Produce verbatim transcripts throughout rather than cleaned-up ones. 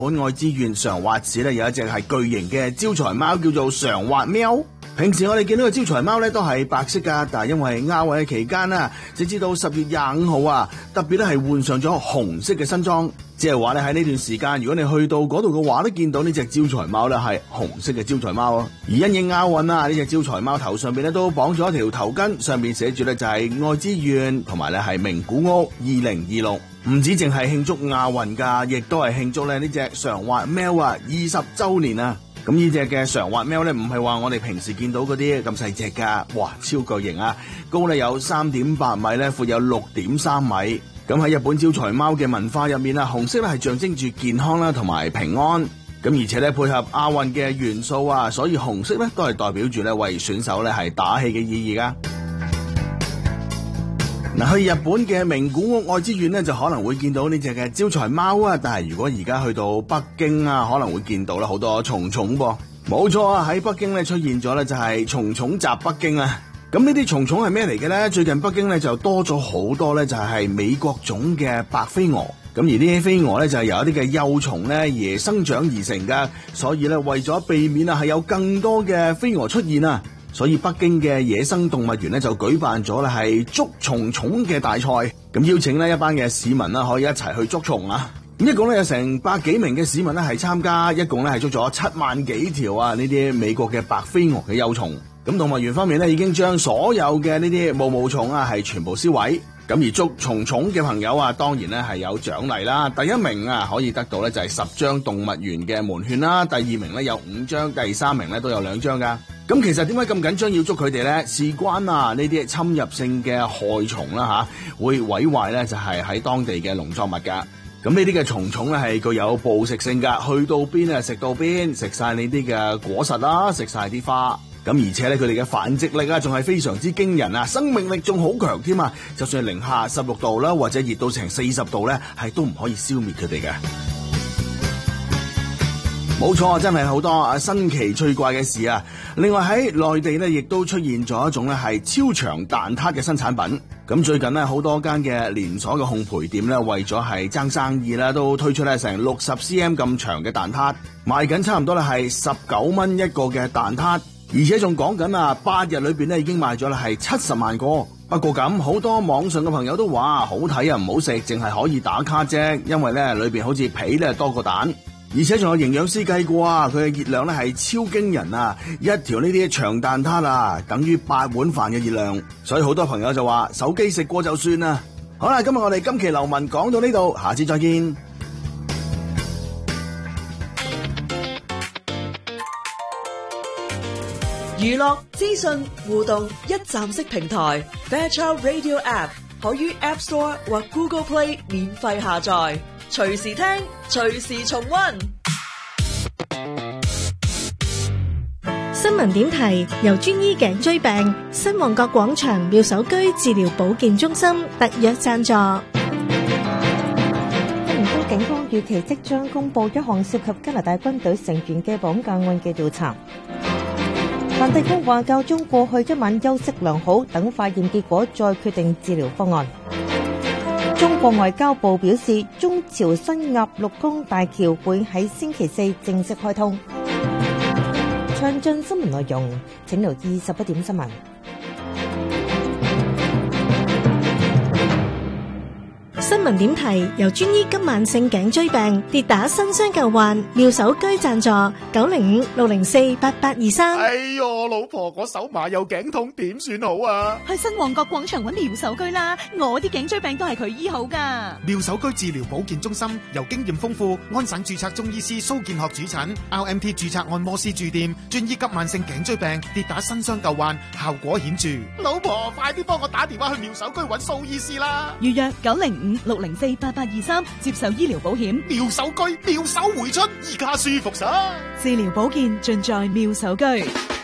本愛知縣常滑市咧有一隻係巨型嘅招財貓，叫做常滑喵。平時我哋見到嘅招財貓咧都係白色噶，但係因為亞運嘅期間啦，直至到十月廿五號啊，特別咧係換上咗紅色嘅新裝，即係話咧喺呢段時間，如果你去到嗰度嘅話，都見到呢隻招財貓咧係紅色嘅招財貓啊。而因應亞運啊，呢隻招財貓頭上邊咧都綁咗一條頭巾，上邊寫住咧就係愛知縣同埋咧係名古屋二零二六。唔止淨係慶祝亞運噶，亦都係慶祝咧呢隻常滑喵啊二十周年啊！咁呢隻嘅常滑喵咧，唔係話我哋平時見到嗰啲咁細隻噶，哇，超巨型啊！高咧有三點八米咧，闊有六點三米。咁喺日本招財貓嘅文化入面啊，紅色咧係象徵住健康啦，同埋平安。咁而且咧配合亞運嘅元素啊，所以紅色咧都係代表住咧為選手咧係打氣嘅意義噶。嗱，去日本嘅名古屋愛知縣咧，就可能會見到呢隻嘅招財貓啊。但係如果而家去到北京啊，可能會見到咧好多蟲蟲噃。冇錯啊，喺北京咧出現咗咧就係蟲蟲襲北京啊。咁呢啲蟲蟲係咩嚟嘅咧？最近北京咧就多咗好多咧，就係美國種嘅白飛蛾。咁而呢啲飛蛾咧就係由一啲嘅幼蟲咧而生長而成噶，所以咧為咗避免啊係有更多嘅飛蛾出現啊。所以北京嘅野生動物園咧就舉辦咗咧係捉蟲蟲嘅大賽，咁邀請咧一班嘅市民啦可以一齊去捉蟲啊！咁一共咧有成百幾名嘅市民咧係參加，一共咧係捉咗七萬幾條啊呢啲美國嘅白飛蛾嘅幼蟲。咁動物園方面咧已經將所有嘅呢啲毛毛蟲啊係全部銷毀。咁而捉蟲蟲嘅朋友啊，當然咧係有獎勵啦。第一名啊可以得到咧就係十張動物園嘅門券啦，第二名咧有五張，第三名咧都有兩張噶。咁其實點解咁緊張要捉佢哋咧？事關啊呢啲侵入性嘅害蟲啦吓，會毀壞咧就係喺當地嘅農作物噶。咁呢啲嘅蟲蟲咧係具有捕食性噶，去到邊啊食到邊，食晒你啲嘅果實啦，食晒啲花。咁而且咧佢哋嘅繁殖力啊仲係非常之驚人啊，生命力仲好強添啊！就算係零下十六度啦，或者熱到成四十度咧，係都唔可以消滅佢哋嘅。冇錯啊，真係好多啊新奇趣怪嘅事啊！另外喺內地咧，亦都出現咗一種咧係超長蛋撻嘅新產品。咁最近咧好多間嘅連鎖嘅烘焙店咧，為咗係爭生意啦，都推出咧成六十 cm 咁長嘅蛋撻，賣緊差唔多咧係十九蚊一個嘅蛋撻。而且仲講緊啊，八日裏邊咧已經賣咗啦係七十萬個。不過咁好多網上嘅朋友都話好睇啊，唔好食，淨係可以打卡啫。因為咧裏邊好似皮咧多過蛋，而且仲有營養師計過啊，佢嘅熱量咧係超驚人啊！一條呢啲長蛋撻啊，等於八碗飯嘅熱量。所以好多朋友就話手機食過就算啦。好啦，今日我哋今期流文講到呢度，下次再見。 娛樂資訊互動一站式平台 Fairchild Radio App 可於 App Store 或 Google Play 免費下載，隨時聽，隨時重溫。 新聞點提由專醫頸椎病新旺角廣場妙手居治療保健中心特約贊助。 吉隆坡警方預期即將公布一項涉及加拿大軍隊成員嘅綁架案嘅調查。梵蒂岡話教宗過去一晚休息良好，等化驗結果再決定治療方案。中國外交部表示，中朝新鴨綠江大橋會喺星期四正式開通。詳盡新聞內容，請留意十一點新聞。 新聞點提由專醫急慢性頸椎病跌打新傷舊患妙手居贊助九零五六零四八八二三。 哎喲，老婆，我手麻又頸痛，點算好啊？ 去新旺角廣場揾妙手居啦，我啲頸椎病都係佢醫好噶。 妙手居治療保健中心由經驗豐富安省註冊中醫師蘇建學主診 ，R M T 註冊按摩師駐店，專醫急慢性頸椎病跌打新傷舊患，效果顯著。老婆，快啲幫我打電話去妙手居揾蘇醫師啦！ 預約九零五六零四八八二三，接受醫療保險。 妙手居，妙手回春，而家舒服晒。 治療保健盡在妙手居。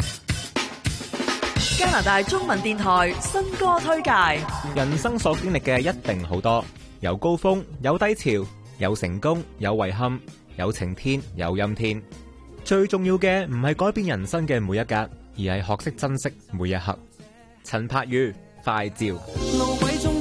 加拿大中文電台新歌推介。 人生所經歷嘅一定好多，有高峰，有低潮，有成功，有遺憾，有晴天，有陰天。最重要嘅唔係改變人生嘅每一格，而係學識珍惜每一刻。陳柏宇，快照。